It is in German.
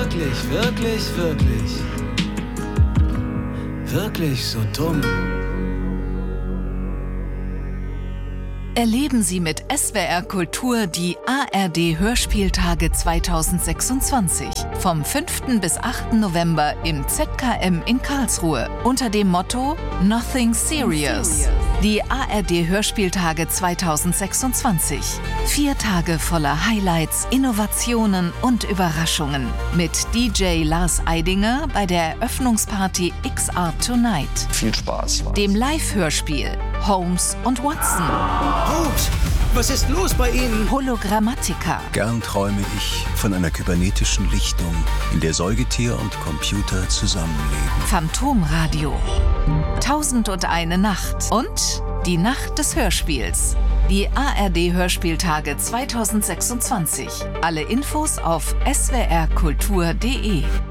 wirklich, wirklich, wirklich, wirklich so dumm? Erleben Sie mit SWR Kultur die ARD Hörspieltage 2026 vom 5. bis 8. November im ZKM in Karlsruhe unter dem Motto Nothing Serious. Die ARD Hörspieltage 2026. 4 Tage voller Highlights, Innovationen und Überraschungen. Mit DJ Lars Eidinger bei der Eröffnungsparty X-Art Tonight. Viel Spaß. Dem Live-Hörspiel Holmes und Watson. Holmes, was ist los bei Ihnen? Hologrammatica. Gern träume ich von einer kybernetischen Lichtung, in der Säugetier und Computer zusammenleben. Phantomradio. 1001 Nacht. Und die Nacht des Hörspiels. Die ARD Hörspieltage 2026. Alle Infos auf swrkultur.de.